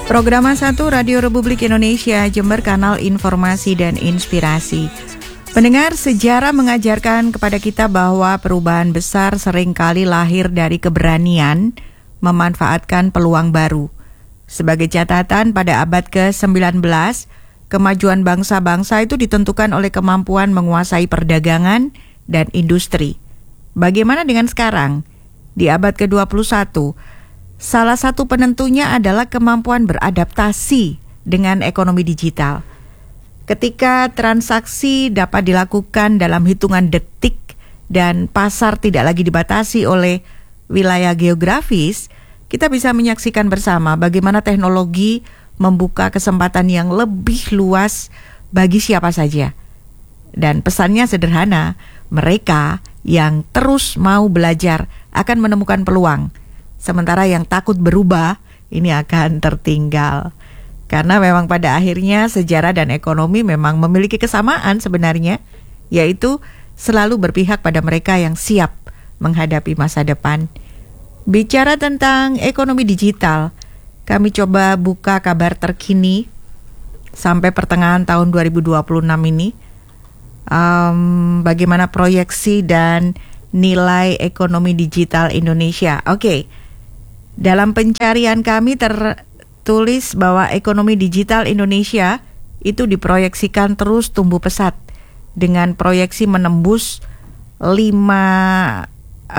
Program 1 Radio Republik Indonesia Jember, kanal informasi dan inspirasi. Pendengar, sejarah mengajarkan kepada kita bahwa perubahan besar seringkali lahir dari keberanian memanfaatkan peluang baru. Sebagai catatan, pada abad ke-19, kemajuan bangsa-bangsa itu ditentukan oleh kemampuan menguasai perdagangan dan industri. Bagaimana dengan sekarang? Di abad ke-21, salah satu penentunya adalah kemampuan beradaptasi dengan ekonomi digital. Ketika transaksi dapat dilakukan dalam hitungan detik dan pasar tidak lagi dibatasi oleh wilayah geografis, kita bisa menyaksikan bersama bagaimana teknologi membuka kesempatan yang lebih luas bagi siapa saja. Dan pesannya sederhana, mereka yang terus mau belajar akan menemukan peluang. Sementara yang takut berubah, ini akan tertinggal. Karena memang pada akhirnya sejarah dan ekonomi memang memiliki kesamaan sebenarnya, yaitu selalu berpihak pada mereka yang siap menghadapi masa depan. Bicara tentang ekonomi digital, kami coba buka kabar terkini sampai pertengahan tahun 2026 ini. Bagaimana proyeksi dan nilai ekonomi digital Indonesia. Oke. Dalam pencarian kami tertulis bahwa ekonomi digital Indonesia itu diproyeksikan terus tumbuh pesat dengan proyeksi menembus 5.500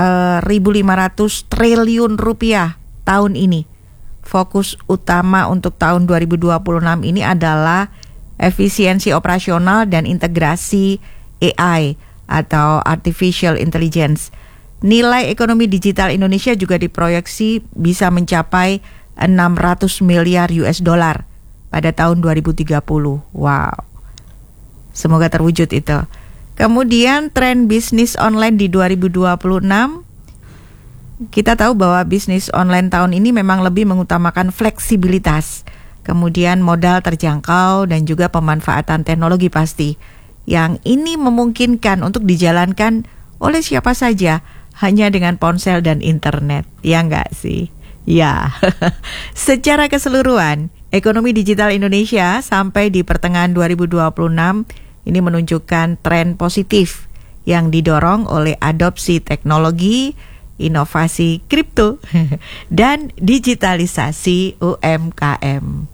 triliun rupiah tahun ini. Fokus utama untuk tahun 2026 ini adalah efisiensi operasional dan integrasi AI atau Artificial Intelligence. Nilai ekonomi digital Indonesia juga diproyeksi bisa mencapai 600 miliar US dollar pada tahun 2030. Wow. Semoga terwujud itu. Kemudian tren bisnis online di 2026. Kita tahu bahwa bisnis online tahun ini memang lebih mengutamakan fleksibilitas. Kemudian modal terjangkau dan juga pemanfaatan teknologi pasti. Yang ini memungkinkan untuk dijalankan oleh siapa saja hanya dengan ponsel dan internet. Ya enggak sih? Ya. Secara keseluruhan, ekonomi digital Indonesia sampai di pertengahan 2026 ini menunjukkan tren positif yang didorong oleh adopsi teknologi, inovasi kripto, dan digitalisasi UMKM.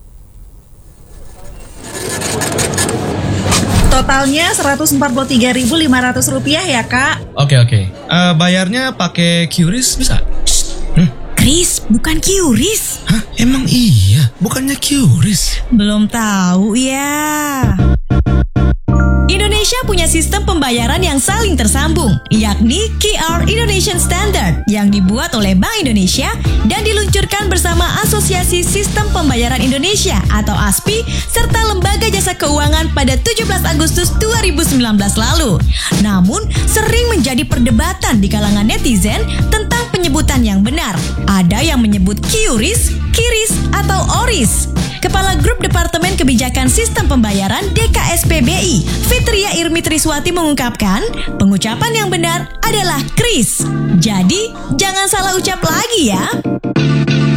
Totalnya Rp143.500 ya, Kak. Oke. Bayarnya pakai QRIS bisa? Kris, bukan QRIS. Hah? Emang iya? Bukannya QRIS? Belum tahu ya. Indonesia punya sistem pembayaran yang saling tersambung, yakni QR Indonesian Standard yang dibuat oleh Bank Indonesia dan diluncurkan bersama Asosiasi Sistem Pembayaran Indonesia atau ASPI serta Lembaga Jasa Keuangan pada 17 Agustus 2019 lalu. Namun, sering menjadi perdebatan di kalangan netizen tentang penyebutan yang benar. Ada yang menyebut QRIS, KIRIS, atau ORIS. Kepala Grup Departemen Kebijakan Sistem Pembayaran DKSPBI, Fitria Irmi Triswati mengungkapkan, pengucapan yang benar adalah KRIS. Jadi, jangan salah ucap lagi ya.